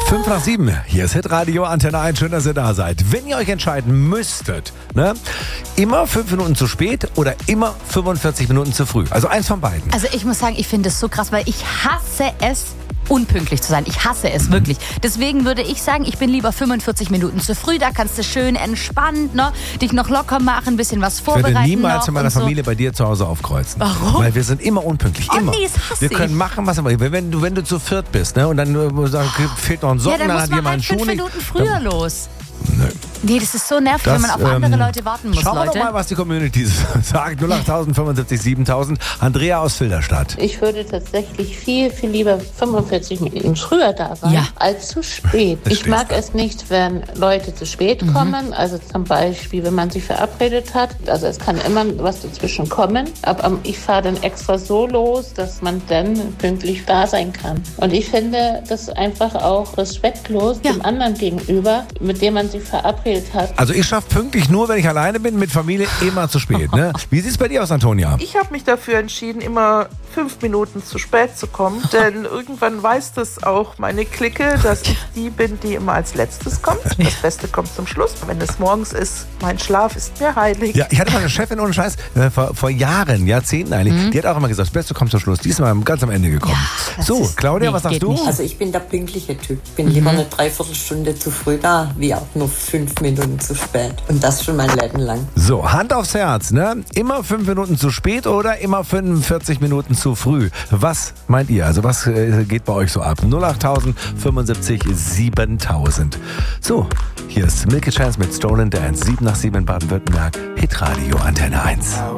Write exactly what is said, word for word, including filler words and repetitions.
fünf nach sieben, hier ist Hitradio Antenne eins, schön, dass ihr da seid. Wenn ihr euch entscheiden müsstet, ne, immer fünf Minuten zu spät oder immer fünfundvierzig Minuten zu früh. Also eins von beiden. Also ich muss sagen, ich finde es so krass, weil ich hasse es, unpünktlich zu sein. Ich hasse es wirklich. Deswegen würde ich sagen, ich bin lieber fünfundvierzig Minuten zu früh. Da kannst du schön entspannt, ne, dich noch locker machen, ein bisschen was vorbereiten. Ich würde niemals noch in meiner so. Familie bei dir zu Hause aufkreuzen. Warum? Weil wir sind immer unpünktlich. Oh immer. nee, das hasse wir können ich. machen, was wir wollen. Wenn du, wenn du zu viert bist, ne, und dann äh, sagst, okay, fehlt noch ein Socken, Ja, dann dann muss hat man jemand halt einen Schuh fünf nicht. Minuten früher Dann, los. Nö. Nee, das ist so nervig, Das, wenn man auf ähm, andere Leute warten muss, schauen wir Leute. doch mal, was die Community sagt. null acht fünfundsiebzig siebentausend. Andrea aus Filderstadt. Ich würde tatsächlich viel, viel lieber fünfundvierzig Minuten früher da sein, Ja. als zu spät. Ich stehst mag da. es nicht, wenn Leute zu spät Mhm. kommen. Also zum Beispiel, wenn man sich verabredet hat. Also es kann immer was dazwischen kommen. Aber ich fahre dann extra so los, dass man dann pünktlich da sein kann. Und ich finde das einfach auch respektlos Ja. dem anderen gegenüber, mit dem man sich verabredet hat. Also ich schaffe pünktlich nur, wenn ich alleine bin, mit Familie immer zu spät. Ne? Wie sieht es bei dir aus, Antonia? Ich habe mich dafür entschieden, immer fünf Minuten zu spät zu kommen, denn irgendwann weiß das auch meine Clique, dass ich die bin, die immer als letztes kommt. Das Beste kommt zum Schluss. Wenn es morgens ist, mein Schlaf ist mir heilig. Ja, ich hatte mal eine Chefin ohne Scheiß, äh, vor, vor Jahren, Jahrzehnten eigentlich, die hat auch immer gesagt, das Beste kommt zum Schluss. Die ist mal ganz am Ende gekommen. das so, ist- Claudia, nee, was sagst geht du? nicht. Also ich bin der pünktliche Typ. Ich bin lieber eine Dreiviertelstunde zu früh da, wie auch nur fünf Minuten zu spät. Und das schon mein Leben lang. So, Hand aufs Herz, ne? Immer fünf Minuten zu spät oder immer fünfundvierzig Minuten zu früh? Was meint ihr? Also was äh, geht bei euch so ab? null acht fünfundsiebzig siebentausend. So, hier ist Milky Chance mit Stolen Dance. sieben nach sieben in Baden-Württemberg. Hitradio Antenne eins.